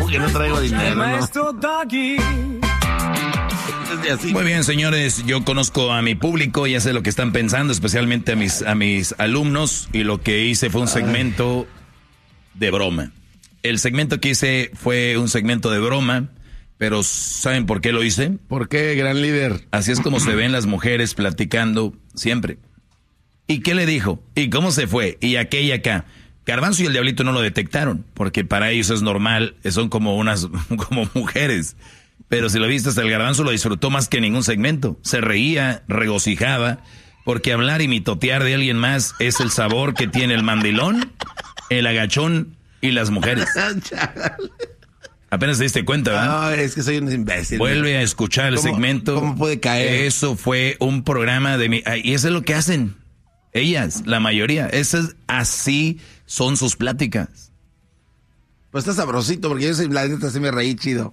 ¿Cómo que no traigo dinero? Maestro Doggy. Muy bien, señores, yo conozco a mi público, ya sé lo que están pensando, especialmente a mis alumnos, y lo que hice fue un segmento de broma. El segmento que hice fue un segmento de broma, pero ¿saben por qué lo hice? ¿Por qué, gran líder? Así es como se ven las mujeres platicando siempre. ¿Y qué le dijo? ¿Y cómo se fue? ¿Y aquella y acá? Garbanzo y el Diablito no lo detectaron, porque para ellos es normal, son como mujeres. Pero si lo viste, hasta el Garbanzo lo disfrutó más que ningún segmento. Se reía, regocijaba, porque hablar y mitotear de alguien más es el sabor que tiene el mandilón, el agachón y las mujeres. Apenas te diste cuenta, ¿verdad? No, es que soy un imbécil. Vuelve a escuchar el segmento. ¿Cómo puede caer? Eso fue un programa de y eso es lo que hacen ellas, la mayoría. Así son sus pláticas. Pues está sabrosito, porque yo soy la neta, se me reí chido.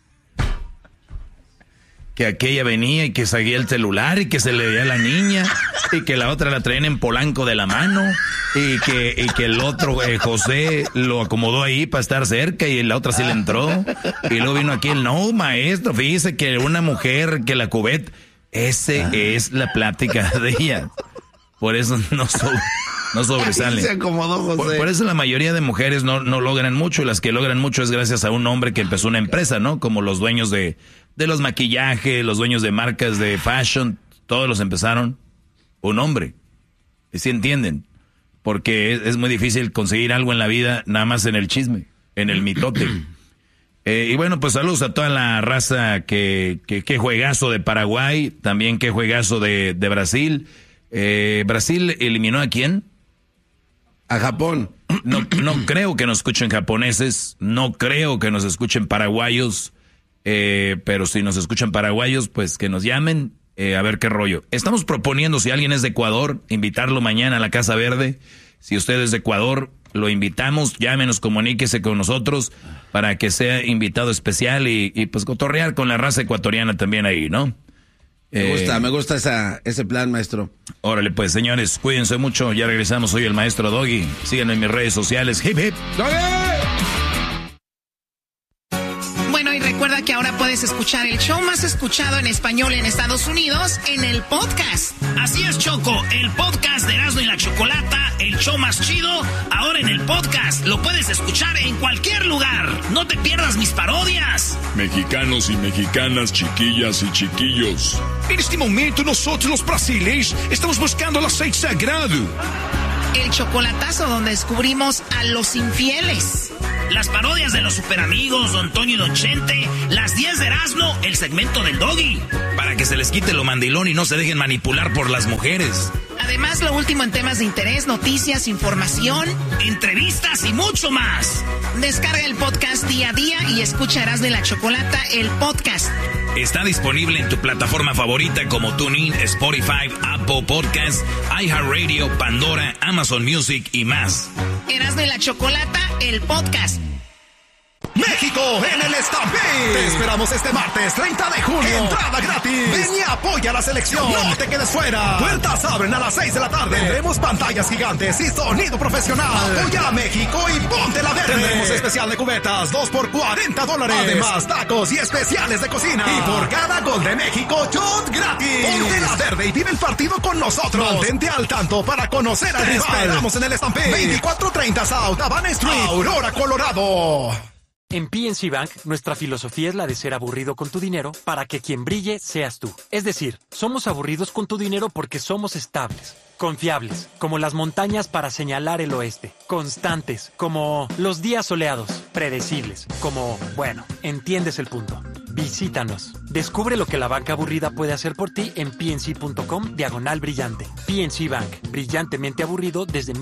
Que aquella venía y que seguía el celular y que se le veía a la niña y que la otra la traían en Polanco de la mano y que el otro, José, lo acomodó ahí para estar cerca y la otra sí le entró. Y luego vino aquí no, maestro, fíjese que una mujer, que la cubeta, ese es la plática de ella. Por eso no sobresale. Se acomodó, José. Por eso la mayoría de mujeres no logran mucho, y las que logran mucho es gracias a un hombre que empezó una empresa, ¿no? Como los dueños de los maquillajes, los dueños de marcas de fashion, todos los empezaron un hombre. ¿Y sí entienden? Porque es muy difícil conseguir algo en la vida nada más en el chisme, en el mitote. Y bueno, pues saludos a toda la raza que juegazo de Paraguay, también qué juegazo de Brasil. ¿Brasil eliminó a quién? A Japón. No creo que nos escuchen japoneses, no creo que nos escuchen paraguayos, pero si nos escuchan paraguayos, pues que nos llamen, a ver qué rollo. Estamos proponiendo, si alguien es de Ecuador, invitarlo mañana a la Casa Verde. Si usted es de Ecuador, lo invitamos, llámenos, comuníquese con nosotros para que sea invitado especial y pues cotorrear con la raza ecuatoriana también ahí, ¿no? Me gusta ese plan, maestro. Órale, pues, señores, cuídense mucho. Ya regresamos. Soy el maestro Doggy. Síganme en mis redes sociales. Hip, hip. ¡Doggy! Bueno, y recuerda que ahora puedes escuchar el show más escuchado en español en Estados Unidos en el podcast. Así es, Choco. El podcast de Erasmo y la Chocolata, el show más chido, ahora en el podcast. Lo puedes escuchar en cualquier lugar. No te pierdas mis parodias. Mexicanos y mexicanas, chiquillas y chiquillos. En este momento nosotros los brasileños estamos buscando el aceite sagrado. El chocolatazo donde descubrimos a los infieles. Las parodias de los superamigos, Don Toño y Don Chente, las 10 de Erasmo, el segmento del Doggy. Para que se les quite lo mandilón y no se dejen manipular por las mujeres. Además, lo último en temas de interés, noticias, información, entrevistas y mucho más. Descarga el podcast día a día y escucha Erasmo y la Chocolata, el podcast. Está disponible en tu plataforma favorita como TuneIn, Spotify, Apple Podcasts, iHeartRadio, Pandora, Amazon Music y más. Erasmo y la Chocolata, el podcast. México en el Stampede. Te esperamos este martes 30 de junio. Entrada gratis. Ven y apoya a la selección. No te quedes fuera. Puertas abren a las 6 de la tarde. Tendremos pantallas gigantes y sonido profesional. Apoya a México y ponte la verde. Tendremos especial de cubetas, 2 por $40. Además, tacos y especiales de cocina. Y por cada gol de México, shot gratis. Ponte la verde y vive el partido con nosotros. Mantente al tanto para conocer al rival. Esperamos en el Stampede. 2430 South Havana Street, Aurora, Colorado. En PNC Bank, nuestra filosofía es la de ser aburrido con tu dinero para que quien brille seas tú. Es decir, somos aburridos con tu dinero porque somos estables, confiables, como las montañas para señalar el oeste, constantes, como los días soleados, predecibles, como, bueno, entiendes el punto. Visítanos. Descubre lo que la banca aburrida puede hacer por ti en pnc.com/brillante. PNC Bank, brillantemente aburrido desde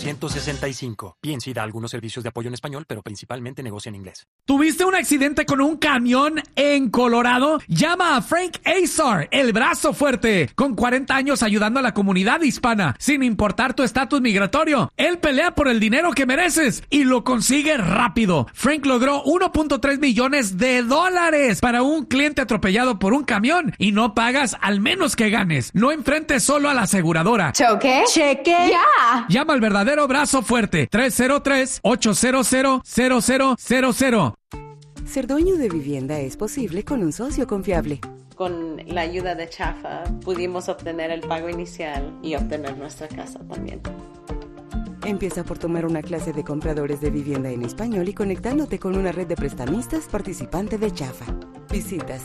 1865. PNC da algunos servicios de apoyo en español, pero principalmente negocia en inglés. ¿Tuviste un accidente con un camión en Colorado? Llama a Frank Azar, el brazo fuerte, con 40 años ayudando a la comunidad hispana, sin importar tu estatus migratorio. Él pelea por el dinero que mereces y lo consigue rápido. Frank logró $1.3 millones para un cliente atropellado por un camión y no pagas al menos que ganes. No enfrentes solo a la aseguradora. ¿Choque? ¡Cheque! ¡Ya! Llama al verdadero brazo fuerte. 303-800-0000. Ser dueño de vivienda es posible con un socio confiable. Con la ayuda de Chafa pudimos obtener el pago inicial y obtener nuestra casa también. Empieza por tomar una clase de compradores de vivienda en español y conectándote con una red de prestamistas participante de Chafa. Visita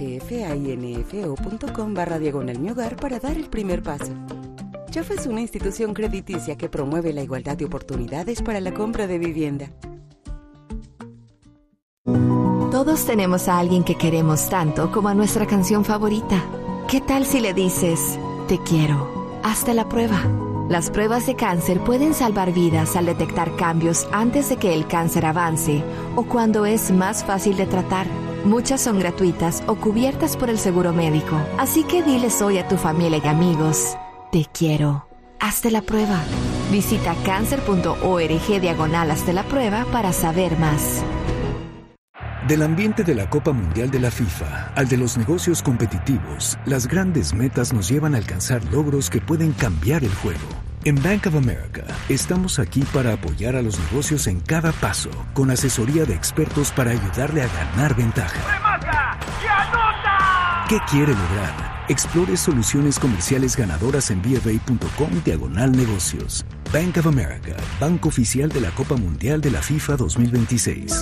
chfainfo.com/mihogar para dar el primer paso. Chafa es una institución crediticia que promueve la igualdad de oportunidades para la compra de vivienda. Todos tenemos a alguien que queremos tanto como a nuestra canción favorita. ¿Qué tal si le dices, te quiero? Hazte la prueba. Las pruebas de cáncer pueden salvar vidas al detectar cambios antes de que el cáncer avance o cuando es más fácil de tratar. Muchas son gratuitas o cubiertas por el seguro médico. Así que diles hoy a tu familia y amigos, te quiero. Hazte la prueba. Visita cancer.org/hazte la prueba para saber más. Del ambiente de la Copa Mundial de la FIFA al de los negocios competitivos, las grandes metas nos llevan a alcanzar logros que pueden cambiar el juego. En Bank of America, estamos aquí para apoyar a los negocios en cada paso, con asesoría de expertos para ayudarle a ganar ventaja. ¡Remata y anota! ¿Qué quiere lograr? Explore soluciones comerciales ganadoras en BofA.com/negocios. Bank of America, banco oficial de la Copa Mundial de la FIFA 2026.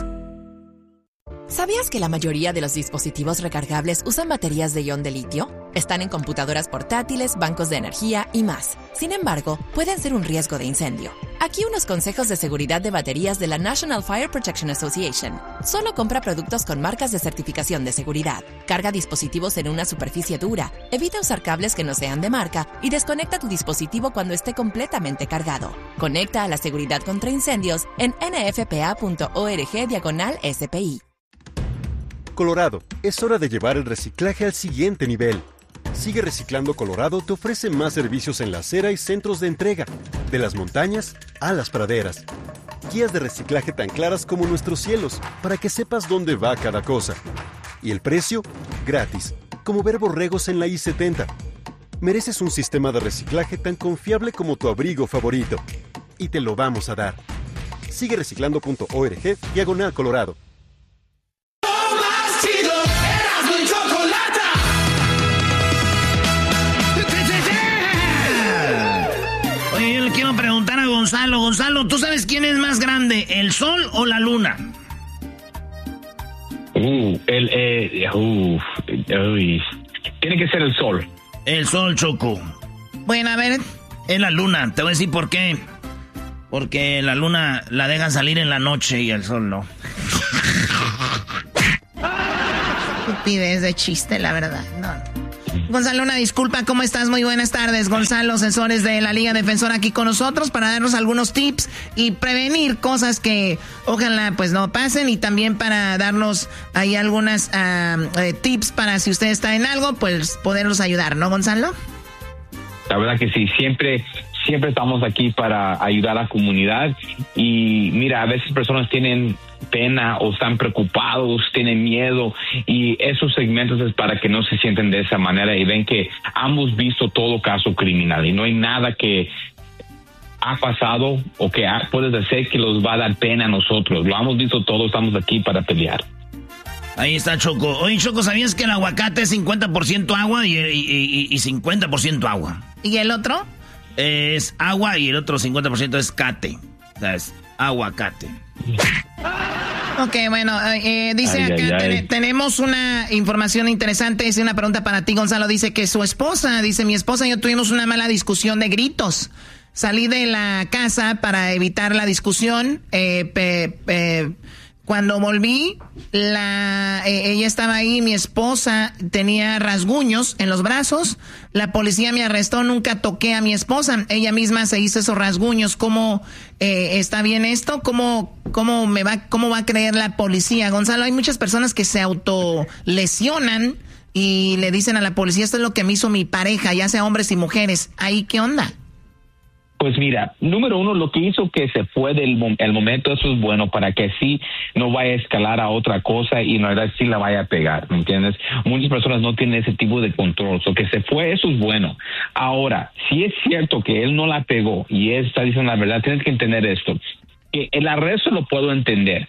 ¿Sabías que la mayoría de los dispositivos recargables usan baterías de ion de litio? Están en computadoras portátiles, bancos de energía y más. Sin embargo, pueden ser un riesgo de incendio. Aquí unos consejos de seguridad de baterías de la National Fire Protection Association. Solo compra productos con marcas de certificación de seguridad. Carga dispositivos en una superficie dura. Evita usar cables que no sean de marca y desconecta tu dispositivo cuando esté completamente cargado. Conecta a la seguridad contra incendios en nfpa.org/SPI. Colorado, es hora de llevar el reciclaje al siguiente nivel. Sigue Reciclando Colorado te ofrece más servicios en la acera y centros de entrega, de las montañas a las praderas. Guías de reciclaje tan claras como nuestros cielos, para que sepas dónde va cada cosa. Y el precio, gratis, como ver borregos en la I-70. Mereces un sistema de reciclaje tan confiable como tu abrigo favorito. Y te lo vamos a dar. Sigue reciclando.org/Colorado. Oye, yo le quiero preguntar a Gonzalo. Gonzalo, ¿tú sabes quién es más grande, el sol o la luna? Tiene que ser el sol. El sol, Choco. Bueno, a ver, es la luna. Te voy a decir por qué. Porque la luna la dejan salir en la noche y el sol no. Estupidez de chiste, la verdad. No. Gonzalo, una disculpa, ¿cómo estás? Muy buenas tardes. Gonzalo, asesores de la Liga Defensora aquí con nosotros para darnos algunos tips y prevenir cosas que ojalá pues no pasen y también para darnos ahí algunas tips para si usted está en algo, pues poderlos ayudar, ¿no, Gonzalo? La verdad que sí, siempre estamos aquí para ayudar a la comunidad y mira, a veces personas tienen pena o están preocupados, tienen miedo y esos segmentos es para que no se sienten de esa manera y ven que hemos visto todo caso criminal y no hay nada que ha pasado o que puedes hacer que los va a dar pena a nosotros. Lo hemos visto todo, estamos aquí para pelear. Ahí está, Choco. Oye, Choco, ¿sabías que el aguacate es 50% agua y 50% agua? ¿Y el otro? Es agua y el otro 50% es cate. O sea, es aguacate. Ok, bueno, dice acá, tenemos una información interesante, dice una pregunta para ti, Gonzalo, dice que su esposa, mi esposa y yo tuvimos una mala discusión de gritos. Salí de la casa para evitar la discusión, cuando volví, ella estaba ahí, mi esposa tenía rasguños en los brazos, la policía me arrestó, nunca toqué a mi esposa, ella misma se hizo esos rasguños. ¿Cómo está bien esto? ¿Cómo va a creer la policía? Gonzalo, hay muchas personas que se autolesionan y le dicen a la policía, esto es lo que me hizo mi pareja, ya sea hombres y mujeres. ¿Ahí qué onda? Pues mira, número uno, lo que hizo que se fue del momento, eso es bueno para que así no vaya a escalar a otra cosa y en realidad sí la vaya a pegar, ¿me entiendes? Muchas personas no tienen ese tipo de control, so que se fue, eso es bueno. Ahora, si es cierto que él no la pegó y él está diciendo la verdad, tienes que entender esto, que el arresto lo puedo entender,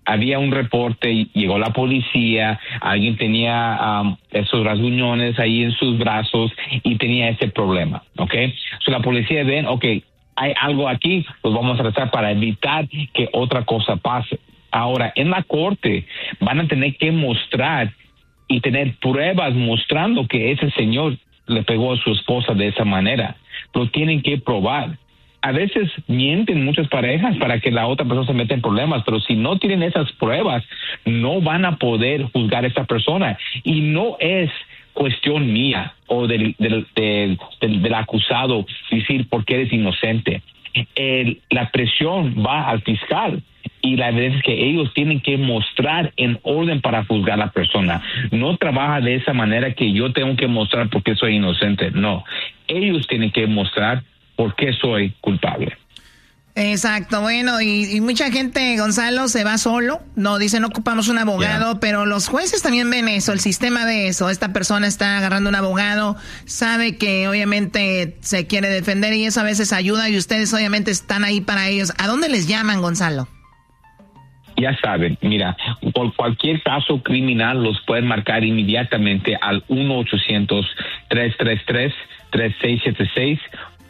había un reporte, llegó la policía, alguien tenía esos rasguñones ahí en sus brazos y tenía ese problema, ¿ok? So la policía ven, ok, hay algo aquí, pues vamos a tratar para evitar que otra cosa pase. Ahora, en la corte van a tener que mostrar y tener pruebas mostrando que ese señor le pegó a su esposa de esa manera. Lo tienen que probar. A veces mienten muchas parejas para que la otra persona se meta en problemas, pero si no tienen esas pruebas, no van a poder juzgar a esa persona. Y no es cuestión mía o del acusado decir por qué eres inocente. La presión va al fiscal y la evidencia es que ellos tienen que mostrar en orden para juzgar a la persona. No trabaja de esa manera que yo tengo que mostrar por qué soy inocente. No, ellos tienen que mostrar por qué soy culpable. Exacto, bueno, y mucha gente, Gonzalo, se va solo, no, dice no ocupamos un abogado, pero los jueces también ven eso, el sistema ve eso, esta persona está agarrando un abogado, sabe que obviamente se quiere defender y eso a veces ayuda y ustedes obviamente están ahí para ellos. ¿A dónde les llaman, Gonzalo? Ya saben, mira, por cualquier caso criminal los pueden marcar inmediatamente al 1-800-333-3676,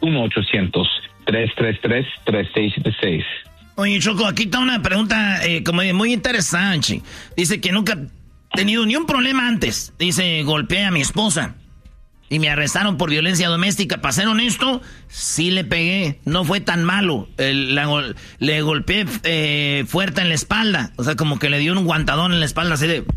1-800-333-3676. Oye, Choco, aquí está una pregunta como muy interesante. Dice que nunca ha tenido ni un problema antes. Dice, golpeé a mi esposa y me arrestaron por violencia doméstica. Para ser honesto, sí le pegué. No fue tan malo. Le golpeé fuerte en la espalda. O sea, como que le dio un guantadón en la espalda así de...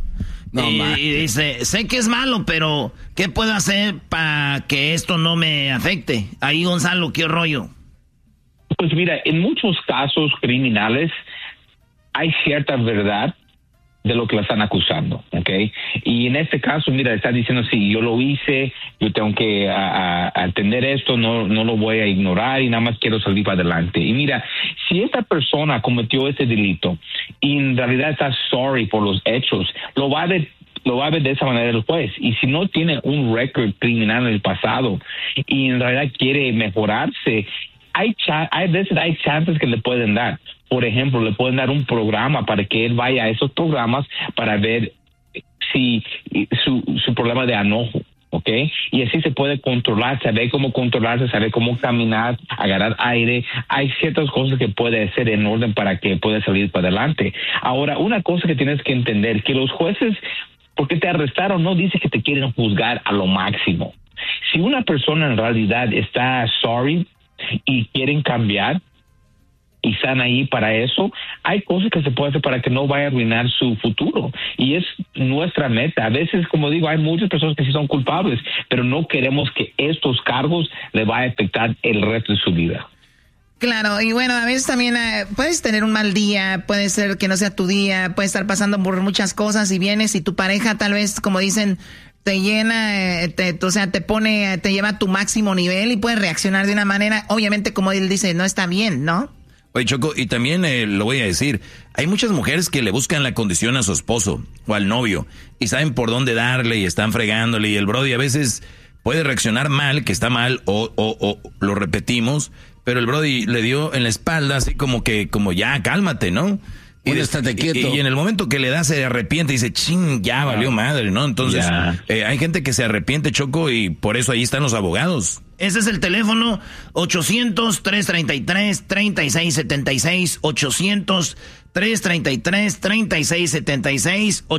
y dice, sé que es malo, pero ¿qué puedo hacer para que esto no me afecte? Ahí, Gonzalo, ¿qué rollo? Pues mira, en muchos casos criminales hay cierta verdad de lo que la están acusando, ¿ok? Y en este caso, mira, está diciendo, sí, yo lo hice, yo tengo que atender esto, no lo voy a ignorar y nada más quiero salir para adelante. Y mira, si esta persona cometió ese delito y en realidad está sorry por los hechos, lo va a ver de esa manera el juez. Y si no tiene un récord criminal en el pasado y en realidad quiere mejorarse, hay veces hay chances que le pueden dar. Por ejemplo, le pueden dar un programa para que él vaya a esos programas para ver si su problema de enojo, ¿ok? Y así se puede controlar, saber cómo controlarse, saber cómo caminar, agarrar aire. Hay ciertas cosas que puede hacer en orden para que pueda salir para adelante. Ahora, una cosa que tienes que entender, que los jueces, porque te arrestaron, no dice que te quieren juzgar a lo máximo. Si una persona en realidad está sorry y quieren cambiar y están ahí para eso, hay cosas que se puede hacer para que no vaya a arruinar su futuro y es nuestra meta. A veces, como digo, hay muchas personas que sí son culpables, pero no queremos que estos cargos le vayan a afectar el resto de su vida. Claro, y bueno, a veces también puedes tener un mal día, puede ser que no sea tu día, puedes estar pasando por muchas cosas y vienes y tu pareja tal vez, como dicen, te llena, te lleva a tu máximo nivel y puedes reaccionar de una manera, obviamente, como él dice, no está bien, ¿no? Oye, Choco, y también lo voy a decir, hay muchas mujeres que le buscan la condición a su esposo o al novio y saben por dónde darle y están fregándole y el brody a veces puede reaccionar mal, que está mal, o lo repetimos, pero el brody le dio en la espalda así como ya, cálmate, ¿no? Y estate quieto. Y en el momento que le da se arrepiente y dice, ching, ya valió madre, ¿no? Entonces, hay gente que se arrepiente, Choco, y por eso ahí están los abogados. Ese es el teléfono 800-333-3676, 800-333-3676,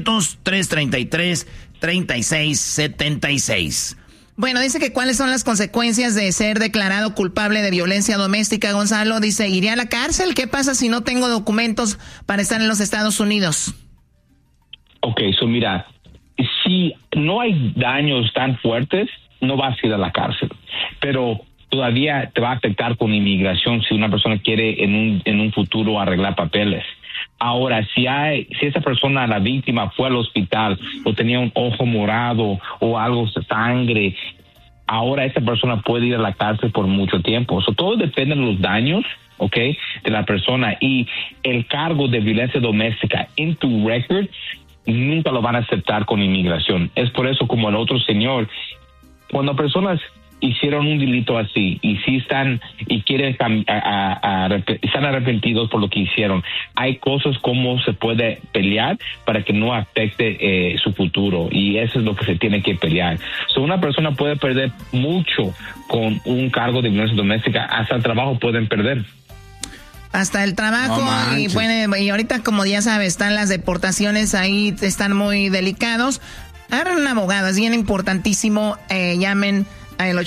800-333-3676. Bueno, dice que cuáles son las consecuencias de ser declarado culpable de violencia doméstica, Gonzalo. Dice, ¿iré a la cárcel? ¿Qué pasa si no tengo documentos para estar en los Estados Unidos? Ok, mira, si no hay daños tan fuertes, no vas a ir a la cárcel. Pero todavía te va a afectar con inmigración si una persona quiere en un futuro arreglar papeles. Ahora, si esa persona, la víctima, fue al hospital o tenía un ojo morado o algo de sangre, ahora esa persona puede ir a la cárcel por mucho tiempo. Todo depende de los daños, ¿ok?, de la persona. Y el cargo de violencia doméstica en tu récord nunca lo van a aceptar con inmigración. Es por eso, como el otro señor, cuando personas hicieron un delito así y sí están y quieren están arrepentidos por lo que hicieron, hay cosas como se puede pelear para que no afecte su futuro, y eso es lo que se tiene que pelear. Una persona puede perder mucho con un cargo de violencia doméstica, hasta el trabajo pueden perder. Hasta el trabajo, y ahorita, como ya sabes, están las deportaciones ahí, están muy delicados. Agarren un abogado, es bien importantísimo. Llamen al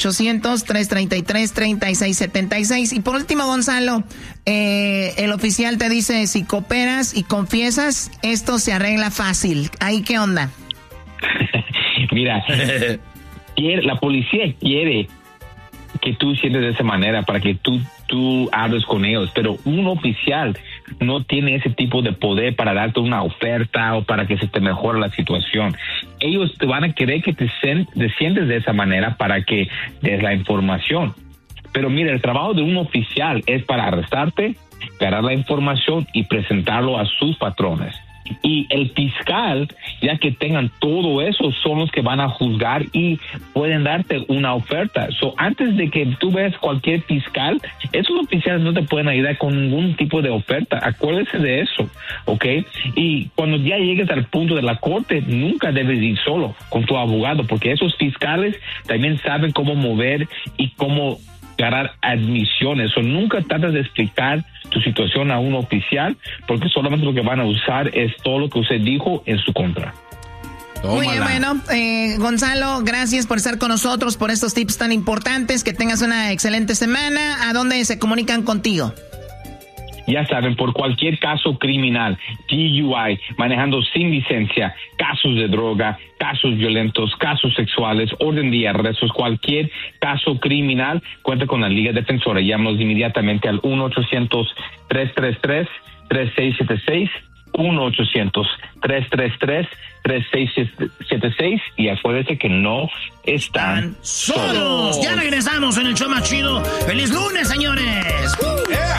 800-333-3676. Y por último, Gonzalo, el oficial te dice, si cooperas y confiesas, esto se arregla fácil. ¿Ahí qué onda? Mira, la policía quiere que tú sientes de esa manera para que tú hables con ellos, pero un oficial no tiene ese tipo de poder para darte una oferta o para que se te mejore la situación. Ellos te van a querer que te sientes de esa manera para que des la información. Pero mira, el trabajo de un oficial es para arrestarte, ganar la información y presentarlo a sus patrones. Y el fiscal, ya que tengan todo eso, son los que van a juzgar y pueden darte una oferta. Antes de que tú veas cualquier fiscal, esos oficiales no te pueden ayudar con ningún tipo de oferta. Acuérdese de eso, ¿ok? Y cuando ya llegues al punto de la corte, nunca debes ir solo con tu abogado, porque esos fiscales también saben cómo mover y cómo ganar admisiones. Nunca tratas de explicar tu situación a un oficial, porque solamente lo que van a usar es todo lo que usted dijo en su contra. Muy bien, bueno, Gonzalo, gracias por estar con nosotros, por estos tips tan importantes. Que tengas una excelente semana. ¿A dónde se comunican contigo? Ya saben, por cualquier caso criminal, DUI, manejando sin licencia, casos de droga, casos violentos, casos sexuales, orden de arrestos, cualquier caso criminal, cuenta con la Liga Defensora. Llámanos inmediatamente al 1-800-333-3676, 1-800-333-3676, y acuérdense que no están solos. Ya regresamos en el show más chido. ¡Feliz lunes, señores!